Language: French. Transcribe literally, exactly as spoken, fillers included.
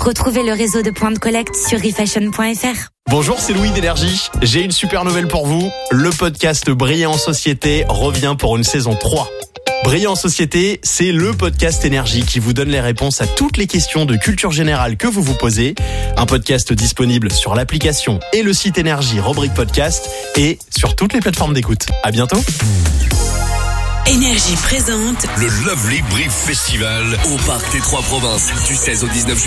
Retrouvez le réseau de points de collecte sur refashion point f r. Bonjour, c'est Louis d'Énergie. J'ai une super nouvelle pour vous. Le podcast Briller en Société revient pour une saison trois. Briller en Société, c'est le podcast Énergie qui vous donne les réponses à toutes les questions de culture générale que vous vous posez. Un podcast disponible sur l'application et le site Énergie rubrique podcast et sur toutes les plateformes d'écoute. À bientôt. Énergie présente le Lovely Brief Festival au Parc des Trois Provinces du seize au dix-neuf juillet.